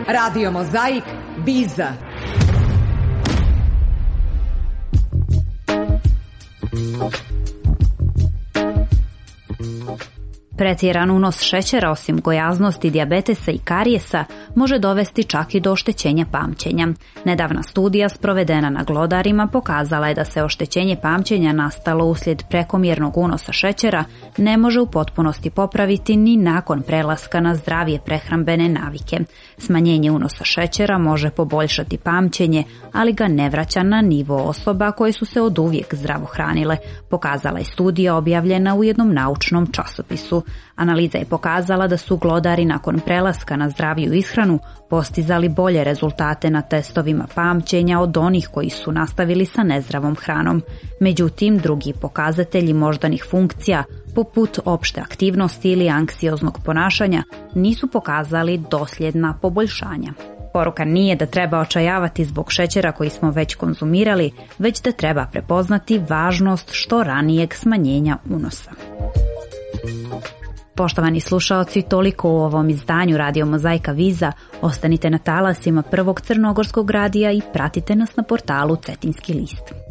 Radio Mozaik, Biza. Pretjeran unos šećera, osim gojaznosti, dijabetesa i karijesa, može dovesti čak i do oštećenja pamćenja. Nedavna studija sprovedena na glodarima pokazala je da se oštećenje pamćenja nastalo uslijed prekomjernog unosa šećera ne može u potpunosti popraviti ni nakon prelaska na zdravije prehrambene navike. Smanjenje unosa šećera može poboljšati pamćenje, ali ga ne vraća na nivo osoba koje su se oduvijek zdravo hranile, pokazala je studija objavljena u jednom naučnom časopisu. Analiza je pokazala da su glodari nakon prelaska na zdraviju ishranu postizali bolje rezultate na testovima pamćenja od onih koji su nastavili sa nezdravom hranom. Međutim, drugi pokazatelji moždanih funkcija, poput opšte aktivnosti ili anksioznog ponašanja, nisu pokazali dosljedna poboljšanja. Poruka nije da treba očajavati zbog šećera koji smo već konzumirali, već da treba prepoznati važnost što ranijeg smanjenja unosa. Poštovani slušaoci, toliko u ovom izdanju Radio Mozaika Viza. Ostanite na talasima prvog crnogorskog radija i pratite nas na portalu Cetinski list.